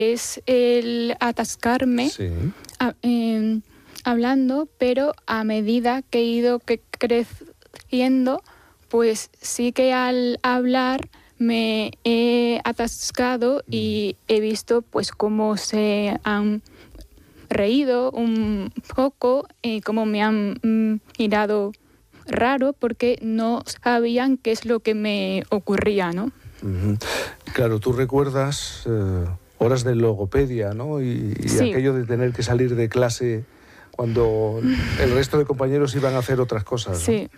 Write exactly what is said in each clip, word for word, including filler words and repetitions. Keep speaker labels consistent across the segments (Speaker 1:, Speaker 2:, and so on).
Speaker 1: es el atascarme
Speaker 2: Sí.
Speaker 1: a- eh, hablando, pero a medida que he ido que creciendo, pues sí que al hablar me he atascado y he visto pues cómo se han reído un poco y cómo me han mm, mirado raro porque no sabían qué es lo que me ocurría, ¿no?
Speaker 2: Ujú. Claro, tú recuerdas eh, horas de logopedia, ¿no? Y, y
Speaker 1: Sí.
Speaker 2: aquello de tener que salir de clase cuando el resto de compañeros iban a hacer otras cosas, ¿no?
Speaker 1: Sí,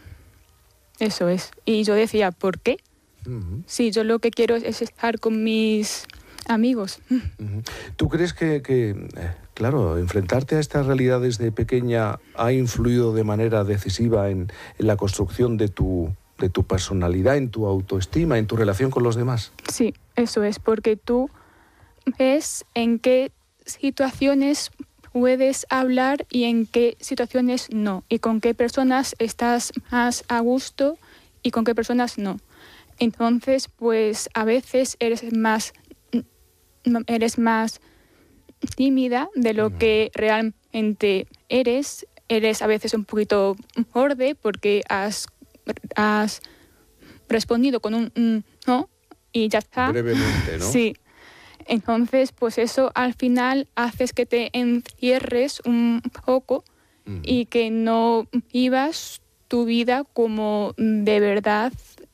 Speaker 1: eso es. Y yo decía, ¿por qué?
Speaker 2: Ujú.
Speaker 1: Sí, yo lo que quiero es estar con mis amigos.
Speaker 2: Ujú. ¿Tú crees que, que, eh, claro, enfrentarte a estas realidades de pequeña ha influido de manera decisiva en, en la construcción de tu, de tu personalidad, en tu autoestima, en tu relación con los demás?
Speaker 1: Sí, eso es, porque tú ves en qué situaciones puedes hablar y en qué situaciones no, y con qué personas estás más a gusto y con qué personas no. Entonces, pues a veces eres más, eres más tímida de lo que realmente eres. Eres a veces un poquito borde porque has, has respondido con un mm, no y ya está.
Speaker 2: Brevemente, ¿no?
Speaker 1: Sí. Entonces, pues eso al final haces que te encierres un poco
Speaker 2: Ujú.
Speaker 1: y que no vivas tu vida como de verdad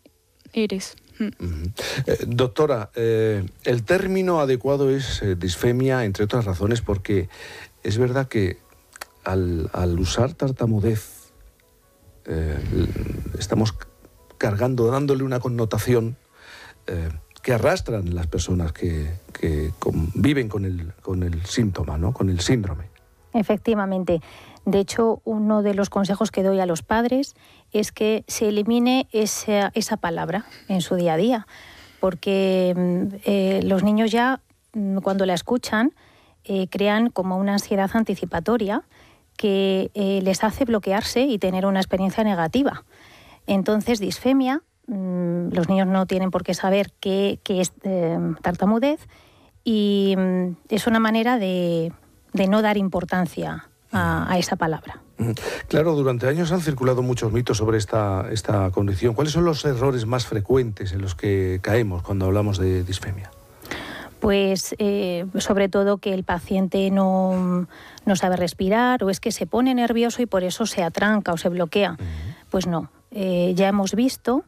Speaker 1: eres. Mm.
Speaker 2: Ujú. Eh, doctora, eh, el término adecuado es eh, disfemia, entre otras razones, porque es verdad que al, al usar tartamudez eh, estamos cargando, dándole una connotación eh, que arrastran las personas que, que conviven con el, con el síntoma, ¿no? Con el síndrome.
Speaker 3: Efectivamente. De hecho, uno de los consejos que doy a los padres es que se elimine esa, esa palabra en su día a día, porque eh, los niños ya, cuando la escuchan, eh, crean como una ansiedad anticipatoria que eh, les hace bloquearse y tener una experiencia negativa. Entonces, disfemia, mmm, los niños no tienen por qué saber qué, qué es eh, tartamudez, y mmm, es una manera de, de no dar importancia a, a esa palabra.
Speaker 2: Claro, durante años han circulado muchos mitos sobre esta, esta condición. ¿Cuáles son los errores más frecuentes en los que caemos cuando hablamos de disfemia?
Speaker 3: Pues eh, sobre todo que el paciente no, no sabe respirar, o es que se pone nervioso y por eso se atranca o se bloquea. Uh-huh. Pues no, eh, ya hemos visto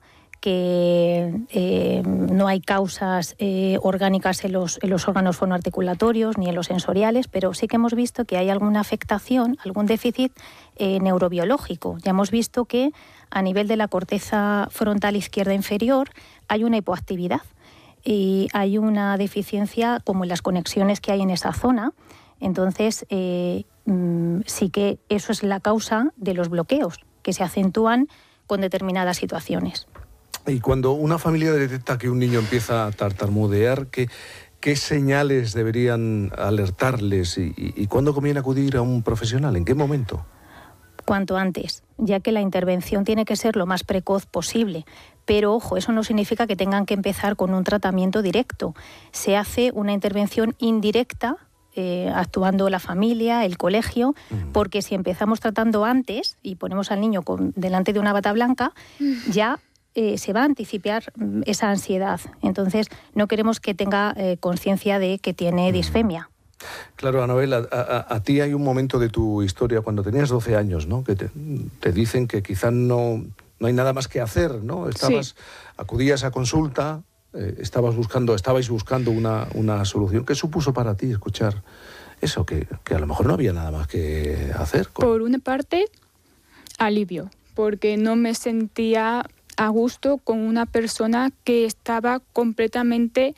Speaker 3: que eh, no hay causas eh, orgánicas en los, en los órganos fonoarticulatorios ni en los sensoriales, pero sí que hemos visto que hay alguna afectación, algún déficit eh, neurobiológico. Ya hemos visto que a nivel de la corteza frontal izquierda inferior hay una hipoactividad y hay una deficiencia como en las conexiones que hay en esa zona. Entonces, eh, sí que eso es la causa de los bloqueos que se acentúan con determinadas situaciones.
Speaker 2: Y cuando una familia detecta que un niño empieza a tartamudear, ¿qué, qué señales deberían alertarles y, y, y cuándo conviene acudir a un profesional? ¿En qué momento?
Speaker 3: Cuanto antes, ya que la intervención tiene que ser lo más precoz posible. Pero, ojo, eso no significa que tengan que empezar con un tratamiento directo. Se hace una intervención indirecta, eh, actuando la familia, el colegio, mm. porque si empezamos tratando antes y ponemos al niño con, delante de una bata blanca, mm. ya eh, se va a anticipar esa ansiedad. Entonces, no queremos que tenga eh, conciencia de que tiene mm. disfemia.
Speaker 2: Claro, Anabel, a, a, a ti hay un momento de tu historia cuando tenías doce años, ¿no? Que te, te dicen que quizás no, no hay nada más que hacer, ¿no? Estabas, sí. Acudías a consulta, eh, estabas buscando, estabais buscando una, una solución. ¿Qué supuso para ti escuchar eso? Que, que a lo mejor no había nada más que hacer. Con...
Speaker 1: Por una parte, alivio, porque no me sentía a gusto con una persona que estaba completamente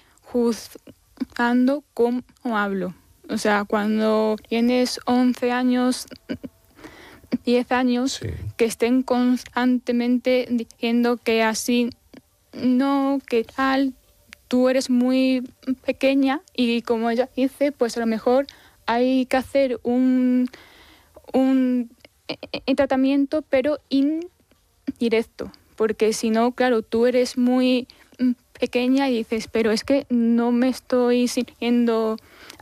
Speaker 1: juzgando cómo hablo. O sea, cuando tienes once años, diez años, sí. que estén constantemente diciendo que así no, que tal, tú eres muy pequeña y como ella dice, pues a lo mejor hay que hacer un, un, un tratamiento, pero indirecto, porque si no, claro, tú eres muy pequeña y dices, pero es que no me estoy sintiendo